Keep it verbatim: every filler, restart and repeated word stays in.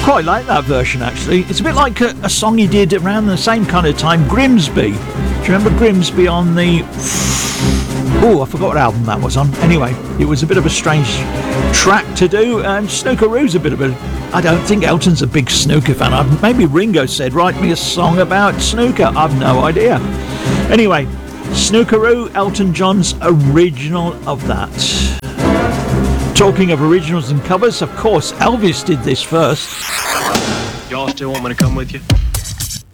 Quite like that version, actually. It's a bit like a, a song he did around the same kind of time, Grimsby. Do you remember Grimsby on the... Oh, I forgot what album that was on. Anyway, it was a bit of a strange track to do, and Snookeroo's a bit of a... I don't think Elton's a big snooker fan. I've, maybe Ringo said, write me a song about snooker. I've no idea. Anyway, Snookeroo, Elton John's original of that. Talking of originals and covers, of course, Elvis did this first. Y'all still want me to come with you?